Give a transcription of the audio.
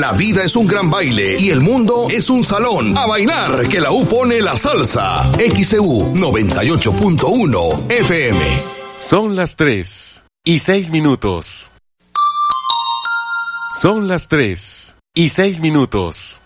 La vida es un gran baile y el mundo es un salón. A bailar, que la U pone la salsa. XEU 98.1 FM. Son las 3:06. Son las 3:06.